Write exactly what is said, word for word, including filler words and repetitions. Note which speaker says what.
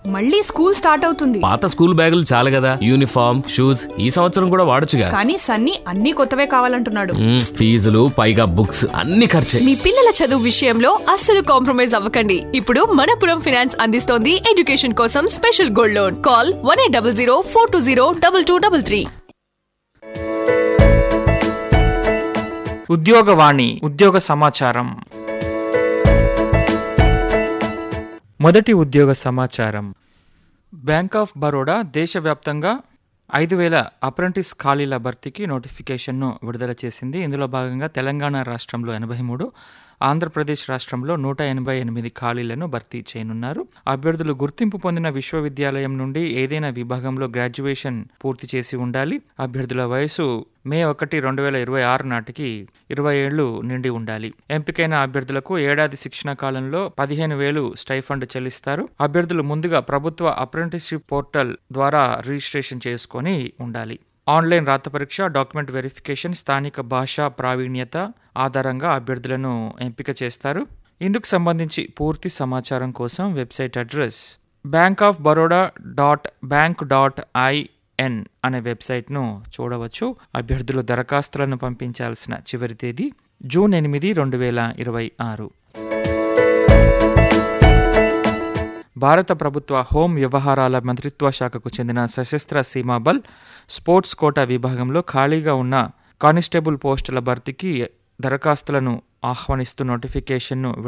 Speaker 1: మళ్ళీ school start అవుతుంది.
Speaker 2: పాత స్కూల్ బ్యాగులు చాలు కదా, యూనిఫామ్ షూస్ ఈ సంవత్సరం కూడా వాడొచ్చుగా.
Speaker 1: కానీ సన్నీ అన్ని కొత్తవే కావాలంటున్నాడు.
Speaker 2: మ్మ్, ఫీజులు పైగా బుక్స్ అన్ని ఖర్చే.
Speaker 3: మీ పిల్లల చదువు విషయంలో అస్సలు కాంప్రమైజ్ అవ్వకండి. ఇప్పుడు మనపురం ఫైనాన్స్ అందిస్తోంది ఎడ్యుకేషన్ కోసం special gold loan. Call one eight double zero four two zero double two double three.
Speaker 4: ఉద్యోగవాణి ఉద్యోగ సమాచారం. మొదటి ఉద్యోగ సమాచారం. బ్యాంక్ ఆఫ్ బరోడా దేశవ్యాప్తంగా ఐదు వేల అప్రెంటిస్ ఖాళీల భర్తీకి నోటిఫికేషన్ను విడుదల చేసింది. ఇందులో భాగంగా తెలంగాణ రాష్ట్రంలో ఎనభై మూడు, ఆంధ్రప్రదేశ్ రాష్ట్రంలో నూట ఎనభై ఎనిమిది ఖాళీలను భర్తీ చేయనున్నారు. అభ్యర్థులు గుర్తింపు పొందిన విశ్వవిద్యాలయం నుండి ఏదైనా విభాగంలో గ్రాడ్యుయేషన్ పూర్తి చేసి ఉండాలి. అభ్యర్థుల వయసు మే ఒకటి రెండు వేల ఇరవై ఆరు నాటికి ఇరవై ఏళ్లు నిండి ఉండాలి. ఎంపికైన అభ్యర్థులకు ఏడాది శిక్షణ కాలంలో పదిహేను వేలు స్టైఫండ్ చెల్లిస్తారు. అభ్యర్థులు ముందుగా ప్రభుత్వ అప్రెంటిస్షిప్ పోర్టల్ ద్వారా రిజిస్ట్రేషన్ చేసుకొని ఉండాలి. ఆన్లైన్ రాత పరీక్ష, డాక్యుమెంట్ వెరిఫికేషన్, స్థానిక భాషా ప్రావీణ్యత ఆధారంగా అభ్యర్థులను ఎంపిక చేస్తారు. ఇందుకు సంబంధించి పూర్తి సమాచారం కోసం website address bank of Baroda dot bank dot IN అనే వెబ్సైట్ను చూడవచ్చు. అభ్యర్థులు దరఖాస్తులను పంపించాల్సిన చివరి తేదీ జూన్ ఎనిమిది రెండు వేల ఇరవై ఆరు. భారత ప్రభుత్వ హోం వ్యవహారాల మంత్రిత్వ శాఖకు చెందిన సశస్త్ర సీమాబల్ స్పోర్ట్స్ కోటా విభాగంలో ఖాళీగా ఉన్న కానిస్టేబుల్ పోస్టుల భర్తీకి దరఖాస్తులను ఆహ్వానిస్తూ నోటిఫికేషన్ను